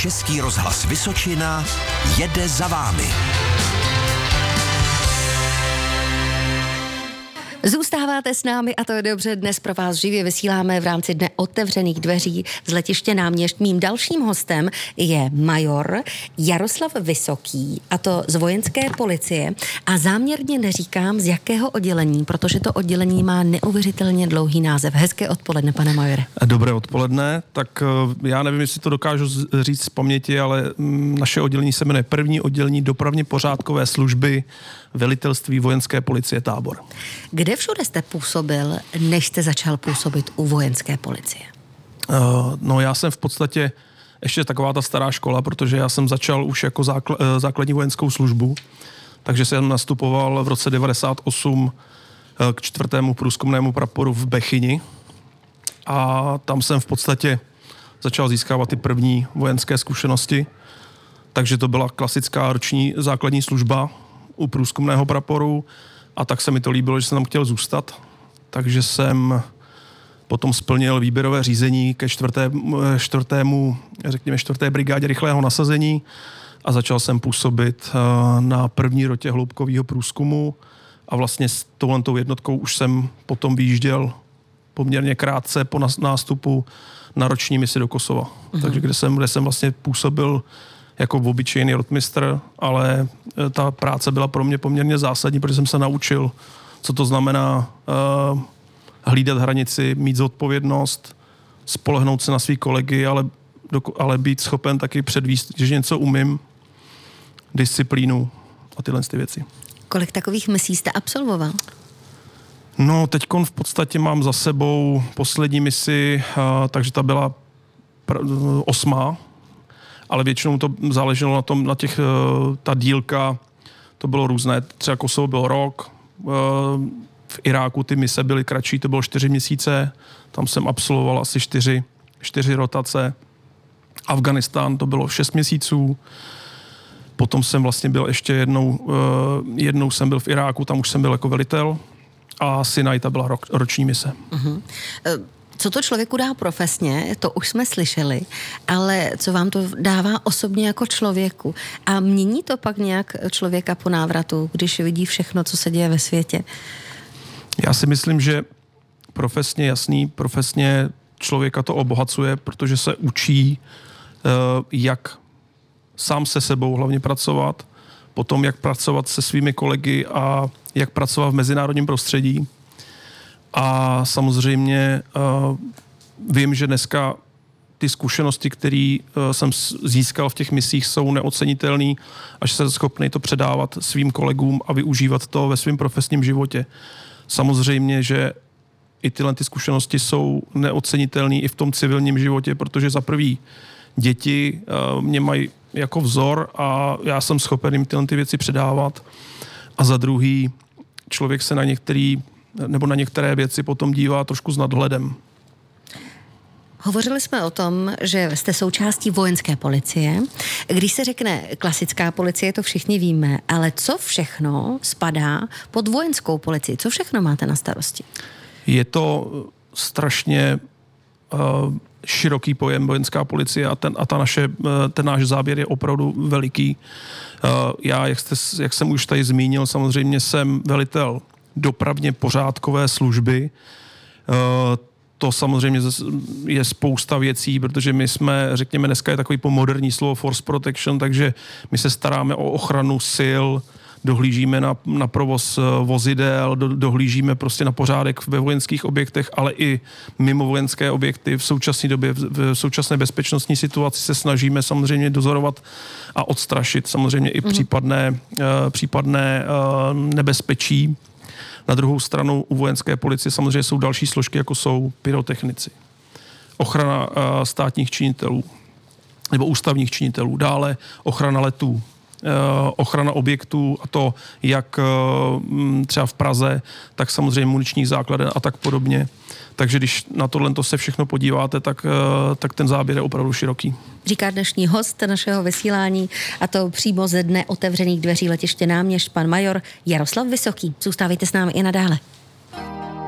Český rozhlas Vysočina jede za vámi. Zůstáváte s námi a to je dobře, dnes pro vás živě vysíláme v rámci Dne otevřených dveří z letiště Náměšť. Mým dalším hostem je major Jaroslav Vysoký, a to z vojenské policie, a záměrně neříkám z jakého oddělení, protože to oddělení má neuvěřitelně dlouhý název. Hezké odpoledne, pane majore. Dobré odpoledne, tak já nevím, jestli to dokážu říct z paměti, ale naše oddělení se jmenuje První oddělení dopravně pořádkové služby Velitelství vojenské policie Tábor. Kde všude jste působil, než jste začal působit u vojenské policie? No já jsem v podstatě ještě taková ta stará škola, protože já jsem začal už jako základní vojenskou službu, takže jsem nastupoval v roce 98 k 4. průzkumnému praporu v Bechyni a tam jsem v podstatě začal získávat ty první vojenské zkušenosti, takže to byla klasická roční základní služba u průzkumného praporu a tak se mi to líbilo, že jsem tam chtěl zůstat. Takže jsem potom splnil výběrové řízení ke 4. brigádě rychlého nasazení a začal jsem působit na první rotě hloubkového průzkumu a vlastně s touhletou jednotkou už jsem potom vyjížděl poměrně krátce po nástupu na roční misi do Kosova. Takže kde jsem vlastně působil jako obyčejný rotmistr, ale ta práce byla pro mě poměrně zásadní, protože jsem se naučil, co to znamená hlídat hranici, mít zodpovědnost, spolehnout se na svý kolegy, ale být schopen taky předvíst, že něco umím, disciplínu a tyhle ty věci. Kolik takových misí jste absolvoval? No, teďkon v podstatě mám za sebou poslední misi, takže ta byla 8. Ale většinou to záleželo na tom, ta dílka, to bylo různé. Třeba Kosovo byl rok, v Iráku ty mise byly kratší, to bylo 4 měsíce, tam jsem absolvoval asi 4 rotace. Afganistán to bylo 6 měsíců, potom jsem vlastně byl ještě jednou jsem byl v Iráku, tam už jsem byl jako velitel a Sinaj, ta byla roční mise. Uh-huh. Co to člověku dá profesně, to už jsme slyšeli, ale co vám to dává osobně jako člověku? A mění to pak nějak člověka po návratu, když vidí všechno, co se děje ve světě? Já si myslím, že profesně člověka to obohacuje, protože se učí, jak sám se sebou hlavně pracovat, potom jak pracovat se svými kolegy a jak pracovat v mezinárodním prostředí. A samozřejmě vím, že dneska ty zkušenosti, které jsem získal v těch misích, jsou neocenitelné, až jsem schopný to předávat svým kolegům a využívat to ve svém profesním životě. Samozřejmě, že i tyhle ty zkušenosti jsou neocenitelné i v tom civilním životě, protože za prvý děti mě mají jako vzor a já jsem schopen jim tyhle ty věci předávat. A za druhý člověk se na některé věci potom dívá trošku s nadhledem. Hovořili jsme o tom, že jste součástí vojenské policie. Když se řekne klasická policie, to všichni víme, ale co všechno spadá pod vojenskou policii? Co všechno máte na starosti? Je to strašně široký pojem vojenská policie a ten náš záběr je opravdu veliký. Já, jak jsem už tady zmínil, samozřejmě jsem velitel dopravně pořádkové služby. To samozřejmě je spousta věcí, protože my jsme, řekněme, dneska je takový moderní slovo force protection, takže my se staráme o ochranu sil, dohlížíme na provoz vozidel, dohlížíme prostě na pořádek ve vojenských objektech, ale i mimo vojenské objekty. V současné době, v současné bezpečnostní situaci se snažíme samozřejmě dozorovat a odstrašit samozřejmě i případné nebezpečí. Na druhou stranu u vojenské policie samozřejmě jsou další složky, jako jsou pyrotechnici, ochrana státních činitelů nebo ústavních činitelů, dále ochrana letů, ochrana objektů, a to jak třeba v Praze, tak samozřejmě muničních základen a tak podobně. Takže když na tohle se všechno podíváte, tak ten záběr je opravdu široký. Říká dnešní host našeho vysílání, a to přímo ze Dne otevřených dveří letiště Náměšť, pan major Jaroslav Vysoký. Zůstávejte s námi i nadále.